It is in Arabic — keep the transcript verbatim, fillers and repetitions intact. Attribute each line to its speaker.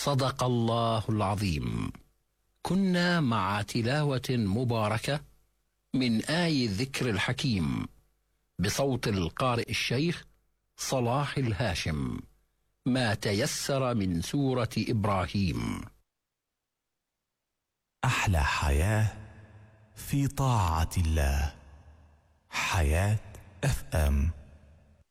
Speaker 1: صدق الله العظيم. كنا مع تلاوة مباركة من آي الذكر الحكيم بصوت القارئ الشيخ صلاح الهاشم، ما تيسر من سورة إبراهيم.
Speaker 2: أحلى حياة في طاعة الله. حياة اف ام.